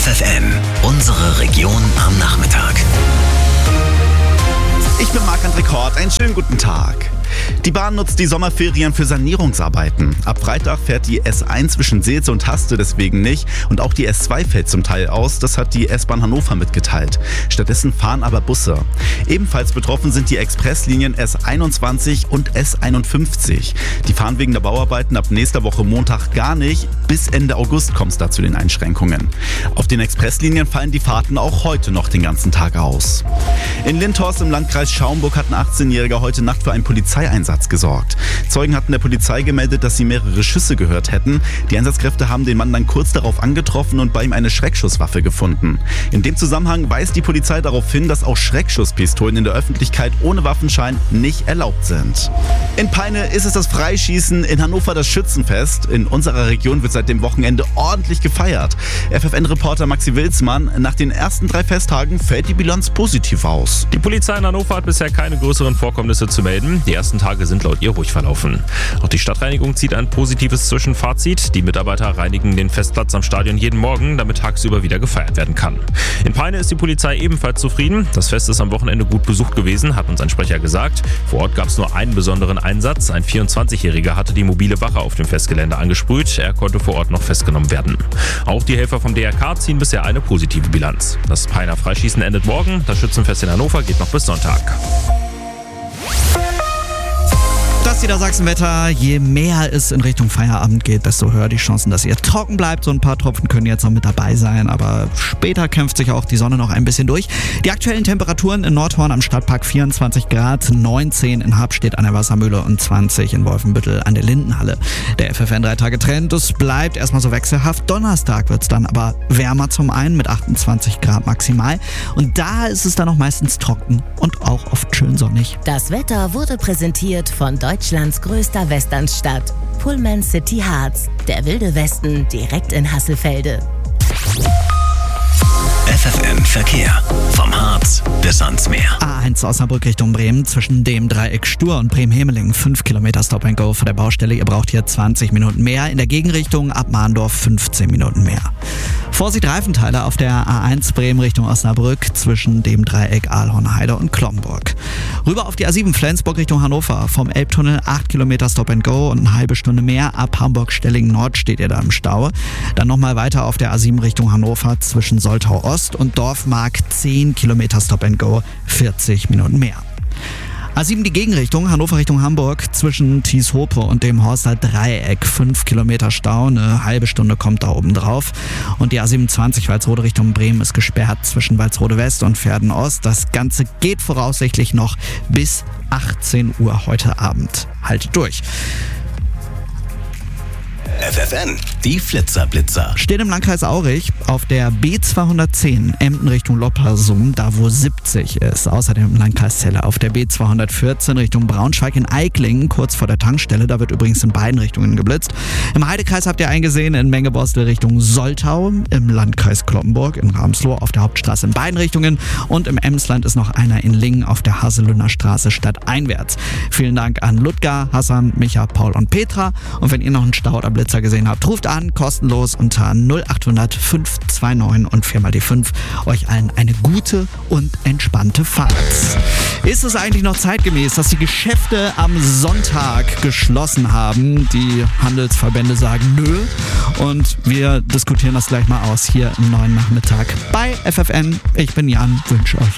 FFN, unsere Region am Nachmittag. Ich bin Marc-André Kort, einen schönen guten Tag. Die Bahn nutzt die Sommerferien für Sanierungsarbeiten. Ab Freitag fährt die S1 zwischen Seelze und Haste deswegen nicht und auch die S2 fällt zum Teil aus, das hat die S-Bahn Hannover mitgeteilt. Stattdessen fahren aber Busse. Ebenfalls betroffen sind die Expresslinien S21 und S51. Die fahren wegen der Bauarbeiten ab nächster Woche Montag gar nicht. Bis Ende August kommt es da zu den Einschränkungen. Auf den Expresslinien fallen die Fahrten auch heute noch den ganzen Tag aus. In Lindhorst im Landkreis Schaumburg hat ein 18-Jähriger heute Nacht für einen Polizeieinsatz gesorgt. Zeugen hatten der Polizei gemeldet, dass sie mehrere Schüsse gehört hätten. Die Einsatzkräfte haben den Mann dann kurz darauf angetroffen und bei ihm eine Schreckschusswaffe gefunden. In dem Zusammenhang weist die Polizei darauf hin, dass auch Schreckschusspistolen in der Öffentlichkeit ohne Waffenschein nicht erlaubt sind. In Peine ist es das Freischießen, in Hannover das Schützenfest. In unserer Region wird seit dem Wochenende ordentlich gefeiert. FFN-Reporter Maxi Wilsmann, nach den ersten 3 Festtagen fällt die Bilanz positiv aus. Die Polizei in Hannover hat bisher keine größeren Vorkommnisse zu melden. Die ersten Tage sind laut ihr ruhig verlaufen. Auch die Stadtreinigung zieht ein positives Zwischenfazit. Die Mitarbeiter reinigen den Festplatz am Stadion jeden Morgen, damit tagsüber wieder gefeiert werden kann. In Peine ist die Polizei ebenfalls zufrieden. Das Fest ist am Wochenende gut besucht gewesen, hat uns ein Sprecher gesagt. Vor Ort gab es nur einen besonderen Einsatz. Ein 24-Jähriger hatte die mobile Wache auf dem Festgelände angesprüht. Er konnte vor Ort noch festgenommen werden. Auch die Helfer vom DRK ziehen bisher eine positive Bilanz. Das Peiner Freischießen endet morgen. Das Schützenfest in Hannover geht noch bis Sonntag. Das Niedersachsenwetter, je mehr es in Richtung Feierabend geht, desto höher die Chancen, dass ihr trocken bleibt. So ein paar Tropfen können jetzt noch mit dabei sein, aber später kämpft sich auch die Sonne noch ein bisschen durch. Die aktuellen Temperaturen in Nordhorn am Stadtpark 24 Grad, 19 in Habstedt an der Wassermühle und 20 in Wolfenbüttel an der Lindenhalle. Der FFN 3-Tage-Trend, das bleibt erstmal so wechselhaft. Donnerstag wird es dann aber wärmer zum einen mit 28 Grad maximal und da ist es dann auch meistens trocken und auch oft schön sonnig. Das Wetter wurde präsentiert von Deutschlands größter Westernstadt, Pullman City Harz, der wilde Westen direkt in Hasselfelde. FFN Verkehr. Vom Harz bis ans Meer. A1 Osnabrück Richtung Bremen zwischen dem Dreieck Stur und Bremen-Hemeling 5 Kilometer Stop and Go vor der Baustelle. Ihr braucht hier 20 Minuten mehr. In der Gegenrichtung ab Mahndorf 15 Minuten mehr. Vorsicht Reifenteile auf der A1 Bremen Richtung Osnabrück zwischen dem Dreieck Aalhornheide und Klomburg. Rüber auf die A7 Flensburg Richtung Hannover. Vom Elbtunnel 8 Kilometer Stop and Go und eine halbe Stunde mehr. Ab Hamburg-Stellingen Nord steht ihr da im Stau. Dann nochmal weiter auf der A7 Richtung Hannover zwischen Soltau Ost und Dorfmark 10 Kilometer Stop and Go, 40 Minuten mehr. A7 die Gegenrichtung, Hannover Richtung Hamburg, zwischen Thieshope und dem Horster Dreieck, 5 Kilometer Stau, eine halbe Stunde kommt da oben drauf. Und die A27 Walsrode Richtung Bremen ist gesperrt zwischen Walsrode West und Verden Ost. Das Ganze geht voraussichtlich noch bis 18 Uhr heute Abend. Haltet durch. FFN, die Flitzer-Blitzer. Steht im Landkreis Aurich auf der B210 Emden Richtung Loppersum, da wo 70 ist. Außerdem im Landkreis Celle auf der B214 Richtung Braunschweig in Eiklingen, kurz vor der Tankstelle. Da wird übrigens in beiden Richtungen geblitzt. Im Heidekreis habt ihr eingesehen in Mengebostel Richtung Soltau. Im Landkreis Cloppenburg in Ramsloh auf der Hauptstraße in beiden Richtungen. Und im Emsland ist noch einer in Lingen auf der Haselünder Straße stadteinwärts. Vielen Dank an Ludger, Hassan, Micha, Paul und Petra. Und wenn ihr noch einen Stau oder Blitzer gesehen habt, ruft an, kostenlos unter 0800 529 und 4 mal die 5. Euch allen eine gute und entspannte Fahrt. Ist es eigentlich noch zeitgemäß, dass die Geschäfte am Sonntag geschlossen haben? Die Handelsverbände sagen nö. Und wir diskutieren das gleich mal aus hier im neuen Nachmittag bei FFN. Ich bin Jan, wünsche euch